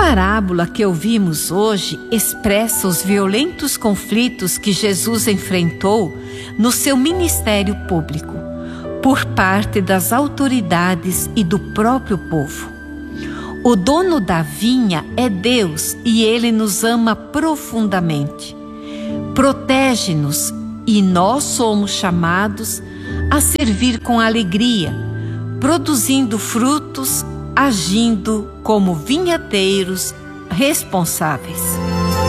parábola que ouvimos hoje expressa os violentos conflitos que Jesus enfrentou no seu ministério público, por parte das autoridades e do próprio povo. O dono da vinha é Deus e Ele nos ama profundamente. Protege-nos e nós somos chamados a servir com alegria, produzindo frutos, agindo como vinhateiros responsáveis.